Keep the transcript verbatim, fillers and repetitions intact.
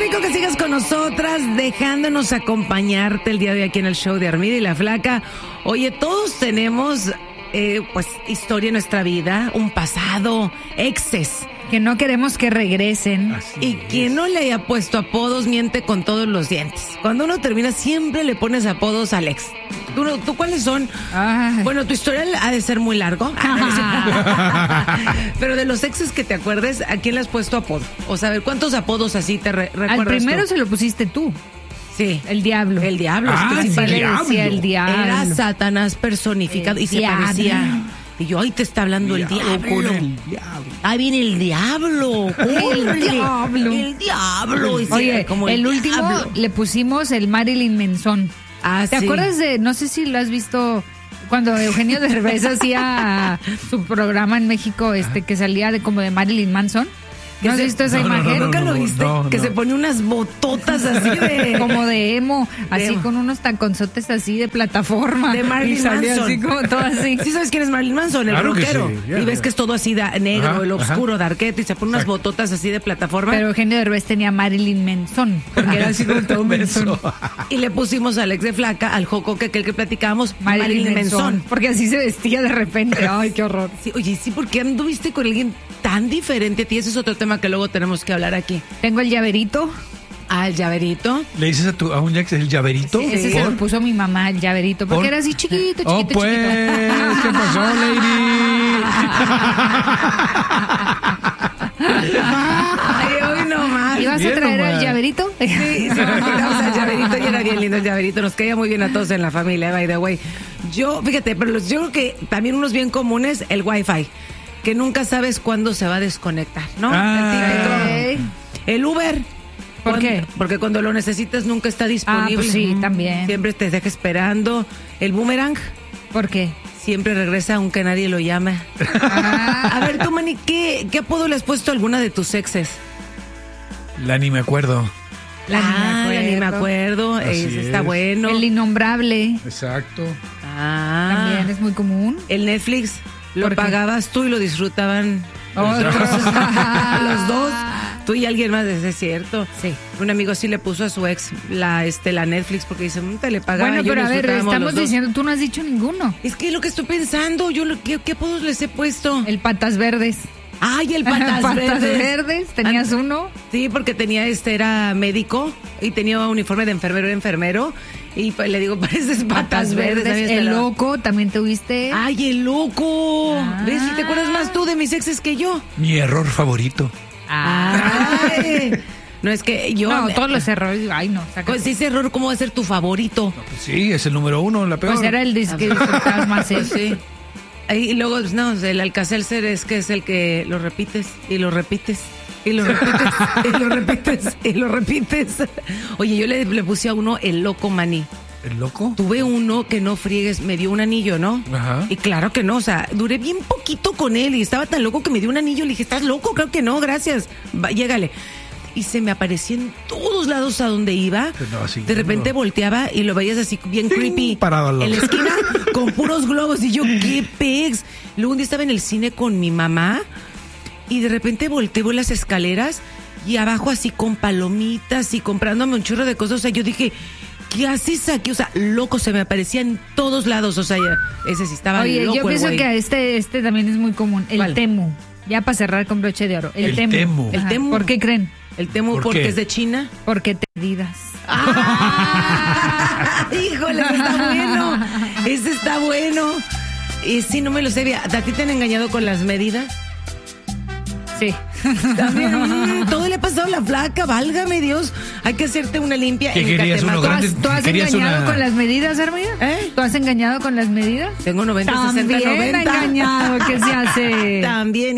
rico que sigas con nosotras, dejándonos acompañarte el día de hoy aquí en el show de Armida y la Flaca. Oye, todos tenemos, eh, pues, historia en nuestra vida, un pasado, exes. Que no queremos que regresen. Así y es. Quien no le haya puesto apodos miente con todos los dientes. Cuando uno termina siempre le pones apodos al ex. ¿Tú, tú cuáles son? Ay. Bueno, tu historial ha de ser muy largo. Pero de los exes que te acuerdes, ¿a quién le has puesto apodo? O sea, a ver, ¿cuántos apodos así te re recuerdas? Al primero tú? Se lo pusiste tú. Sí. El diablo. El diablo. Ah, es que el sí, diablo. Decía el diablo. Era Satanás personificado el y se diablo. parecía. Y yo, ay, te está hablando el diablo. El diablo. Ahí viene el diablo. El diablo. El diablo. Oye, como el, el último diablo. le pusimos el Marilyn Manson. Ah, ¿Te sí. acuerdas de, no sé si lo has visto, cuando Eugenio Derbez hacía su programa en México, este que salía de como de Marilyn Manson? ¿No has se, visto esa no, no, imagen? no, ¿Nunca no, lo viste? no, que no. se pone unas bototas así de... Como de emo, así emo. con unos taconzotes así de plataforma. De Marilyn y salía Manson. así como todo así. ¿Sí sabes quién es Marilyn Manson? El Claro que rockero. sí, ya, y ves ya. que es todo así de negro, Ajá, el oscuro, ajá. darketo, y se pone unas Exacto. bototas así de plataforma. Pero Eugenio Derbez tenía Marilyn Manson, porque era así como todo Manson. Y le pusimos al ex de Flaca, al Joco, que aquel que platicábamos, Marilyn, Marilyn Manson. Manson. Porque así se vestía de repente. Ay, qué horror. Sí, oye, sí, ¿por qué anduviste con alguien tan diferente a ti? Ese es otro tema que luego tenemos que hablar aquí. Tengo el llaverito. Ah, el llaverito. ¿Le dices a, tu, a un ex el llaverito? Sí, ese se lo puso mi mamá, el llaverito, porque ¿Por? era así chiquito, chiquito, Oh, pues, chiquito. ¿qué pasó, lady? Ay, hoy no más. ¿Ibas a Bien traer nomás. el llaverito? Sí, sí, invitamos al llaverito y era bien lindo el llaverito. Nos caía muy bien a todos en la familia, by the way. Yo, fíjate, pero los, yo creo que también unos bien comunes, el Wi-Fi, que nunca sabes cuándo se va a desconectar, ¿no? Ah. El típico. El Uber. ¿Por Cuando- qué? Porque cuando lo necesitas nunca está Ah, disponible. pues sí, también. Siempre te deja esperando. El boomerang ¿Por qué? siempre regresa aunque nadie lo llame. Ah, A ver, tú, Manny, ¿qué, ¿qué apodo le has puesto a alguna de tus exes? La ni me acuerdo. La ni me ah, la ni me acuerdo. acuerdo. Así Ese está es. bueno. el innombrable Exacto. Ah, también es muy común. el Netflix lo ¿Por qué? pagabas tú y lo disfrutaban Otros. los dos. Tú y alguien más, ese es cierto. Sí. Un amigo sí le puso a su ex la este la Netflix porque dice, "Mm, te le pagaba." Bueno, yo pero lo a ver, disfrutábamos estamos los dos". diciendo, tú no has dicho ninguno. Es que es lo que estoy pensando, yo lo, ¿qué, qué apodos les he puesto? El patas verdes. Ay, el patas, verdes. verdes, tenías Ah, uno. Sí, porque tenía este, era médico y tenía uniforme de enfermero, era enfermero. Y pues, le digo, pareces patas, verdes. ¿sabes? El Pero- loco, también tuviste. Ay, el loco. Ah. ¿Ves? ¿Te acuerdas más tú de mis exes que yo? Mi error favorito. Ay. No, es que yo... No, todos los errores. Ay, no. saca- Pues ese error, ¿cómo va a ser tu favorito? Pues sí, es el número uno, la peor. Pues era el dis- que disfrutabas más. Pues ¿eh? sí. Ahí, y luego, no, el Alcacelser es que es el que lo repites y lo repites y lo repites y lo repites y lo repites. Oye, yo le, le puse a uno el loco maní. ¿El loco? Tuve uno que no friegues, me dio un anillo, ¿no? Ajá. Y claro que no, o sea, duré bien poquito con él y estaba tan loco que me dio un anillo. Le dije, ¿estás loco? Claro que no, gracias. Va, llégale. Y se me aparecía en todos lados a donde iba. Pues no, sí, de repente no. volteaba y lo veías así bien ¡Ting! creepy. Parado al lado. En la esquina con puros globos. Y yo, ¿qué pex? Luego un día estaba en el cine con mi mamá y de repente volteo las escaleras y abajo así con palomitas y comprándome un chorro de cosas. O sea, yo dije, ¿qué haces aquí? O sea, loco, se me aparecía en todos lados. O sea, ya, ese sí estaba Oye, loco yo el pienso güey. que este, este también es muy común. El ¿Cuál? temu. Ya para cerrar con broche de oro. El, El temu. temu. El Ajá. temu. ¿Por qué creen? El temo ¿Por porque qué? es de China. Porque te didas. ¡Ah! Híjole, ese está bueno. Ese está bueno. Y sí, no me lo sé. ¿A ti te han engañado con las medidas? Sí. También, mm, todo le ha pasado a la Flaca, válgame Dios. Hay que hacerte una limpia ¿Qué en querías, Catemaco. uno ¿Tú has, grande? tú has ¿Querías engañado una- con las medidas, Armida? ¿Eh? ¿Tú has engañado con las medidas? Tengo noventa, sesenta, También noventa. engañado, ¿qué se hace? También.